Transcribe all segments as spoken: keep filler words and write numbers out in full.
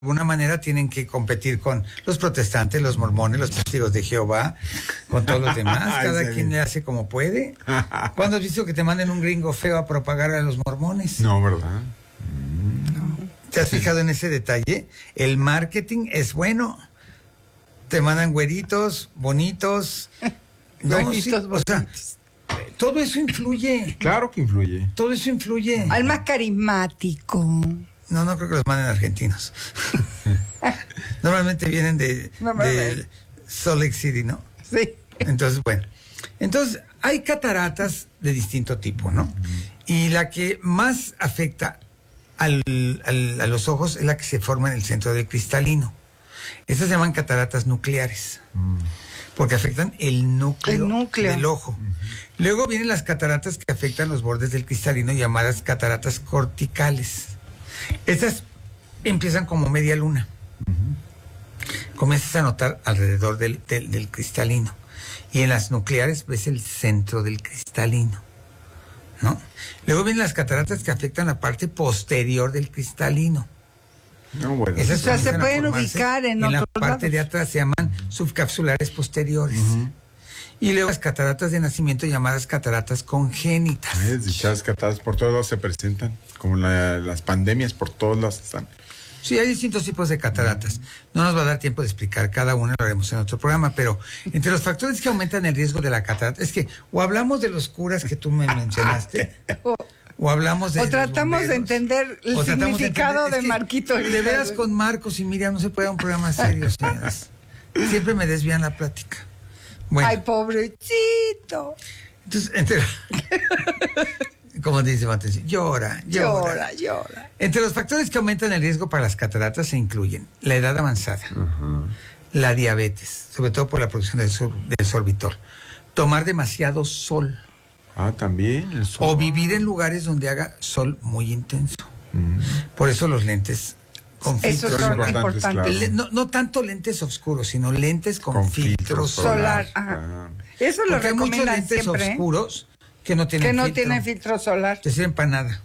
alguna manera tienen que competir con los protestantes, los mormones, los testigos de Jehová, con todos los demás. Cada quien le hace como puede. ¿Cuándo has visto que te manden un gringo feo a propagar a los mormones? No, ¿verdad? No. ¿Te has fijado en ese detalle? El marketing es bueno. Te mandan güeritos, bonitos. No, güeritos, sí, o sea, todo eso influye. Claro que influye. Todo eso influye. Al más carismático. No, no creo que los manden argentinos. Normalmente vienen de, de Salt Lake City, ¿no? Sí. Entonces, bueno. Entonces, hay cataratas de distinto tipo, ¿no? Y la que más afecta al, al, a los ojos es la que se forma en el centro del cristalino. Estas se llaman cataratas nucleares. Mm. Porque afectan el núcleo, el núcleo del ojo. Uh-huh. Luego vienen las cataratas que afectan los bordes del cristalino, llamadas cataratas corticales. Estas empiezan como media luna. Uh-huh. Comienzas a notar alrededor del, del, del cristalino. Y en las nucleares ves el centro del cristalino, ¿no? Luego vienen las cataratas que afectan la parte posterior del cristalino. No, bueno. Esas o sea, se pueden ubicar en, en la parte lados. de atrás, se llaman subcapsulares posteriores. Uh-huh. Y luego las cataratas de nacimiento llamadas cataratas congénitas. Ay, dichas cataratas por todos lados se presentan, como la, las pandemias por todos lados están. Sí, hay distintos tipos de cataratas. No nos va a dar tiempo de explicar cada una, lo haremos en otro programa, pero entre los factores que aumentan el riesgo de la catarata, es que o hablamos de los curas que tú me mencionaste, o, o hablamos de O tratamos de entender el significado de, entender, de Marquito. De veras con Marcos y Miriam no se puede dar un programa serio, señoras. Siempre me desvían la plática. Bueno. Ay, pobrecito. Entonces, entre... como dice Matensi, llora, llora, llora, llora. Entre los factores que aumentan el riesgo para las cataratas se incluyen la edad avanzada, uh-huh. la diabetes, sobre todo por la producción del, sol, del sorbitol, tomar demasiado sol. Ah, también el sol. O vivir en lugares donde haga sol muy intenso. Uh-huh. Por eso los lentes con filtros. Eso es importante. Claro. No, no tanto lentes oscuros, sino lentes con, con filtro solar. solar. Ajá. Eso lo recomiendan hay muchos lentes siempre, oscuros que no tienen que no filtro. tienen filtro solar. Te sirven para nada.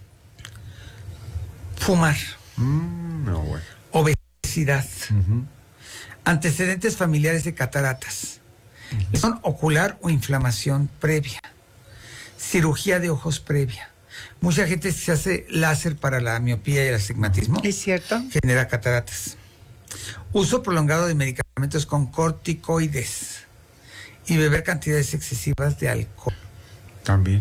Fumar. Mm, no, bueno. Obesidad. Uh-huh. Antecedentes familiares de cataratas. Uh-huh. Son ocular o inflamación previa. Cirugía de ojos previa. Mucha gente se hace láser para la miopía y el astigmatismo. ¿Es cierto? Genera cataratas. Uso prolongado de medicamentos con corticoides. Y beber cantidades excesivas de alcohol. También.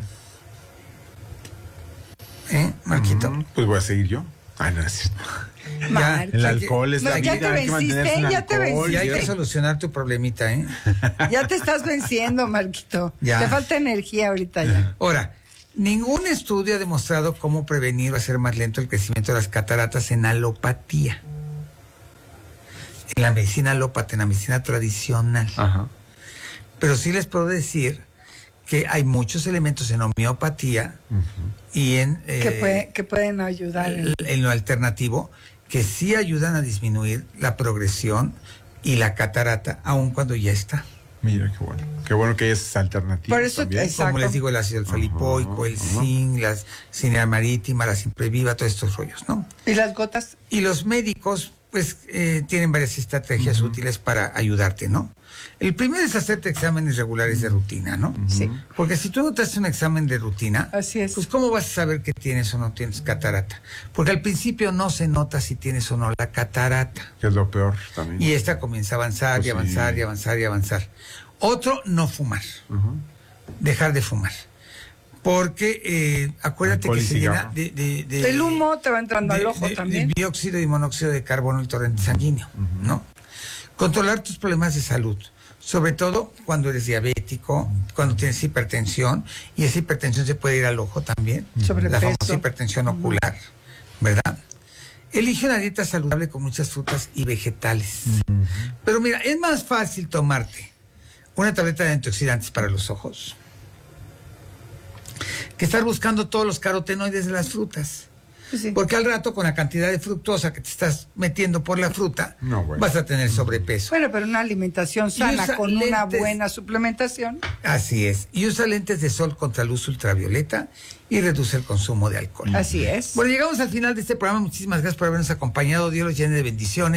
¿Eh, Marquito? Mm, pues voy a seguir yo. Ay, no es cierto. Ya, el alcohol es la ya vida. Te venciste, ya te venciste. Y hay que solucionar tu problemita, ¿eh? Ya te estás venciendo, Marquito. Ya. Te falta energía ahorita ya. Ahora, ningún estudio ha demostrado cómo prevenir o hacer más lento el crecimiento de las cataratas en alopatía. En la medicina alópata, en la medicina tradicional. Ajá. Pero sí les puedo decir que hay muchos elementos en homeopatía uh-huh. y en... Eh, que, puede, que pueden ayudar. En, en lo alternativo, que sí ayudan a disminuir la progresión y la catarata, aun cuando ya está. Mira, qué bueno. Qué bueno que es alternativa. Por eso, exacto. Como les digo, el ácido alfa-lipoico, uh-huh, el uh-huh. zinc, la cineal marítima, la Simpreviva, todos estos rollos, ¿no? ¿Y las gotas? Y los médicos, pues, eh, tienen varias estrategias uh-huh. útiles para ayudarte, ¿no? El primero es hacerte exámenes regulares de rutina, ¿no? Sí. Porque si tú no te haces un examen de rutina, así es. Pues ¿cómo vas a saber que tienes o no tienes catarata? Porque al principio no se nota si tienes o no la catarata. Que es lo peor también. Y esta comienza a avanzar pues y avanzar sí. y avanzar y avanzar. Otro, no fumar. Uh-huh. Dejar de fumar. Porque eh, acuérdate que se llena de, de, de... El humo te va entrando de, al ojo de, también. De dióxido y monóxido de carbono, el torrente sanguíneo, uh-huh. ¿no? Controlar tus problemas de salud. Sobre todo cuando eres diabético, cuando tienes hipertensión, y esa hipertensión se puede ir al ojo también, Sobrepeso. La famosa hipertensión ocular, ¿verdad? Elige una dieta saludable con muchas frutas y vegetales. Uh-huh. Pero mira, es más fácil tomarte una tableta de antioxidantes para los ojos que estar buscando todos los carotenoides de las frutas. Sí. Porque al rato, con la cantidad de fructosa que te estás metiendo por la fruta, No, bueno. vas a tener sobrepeso. Bueno, pero una alimentación sana usa con una lentes. buena suplementación. Así es. Y usa lentes de sol contra luz ultravioleta y reduce el consumo de alcohol. Así es. Bueno, llegamos al final de este programa. Muchísimas gracias por habernos acompañado. Dios los llene de bendiciones.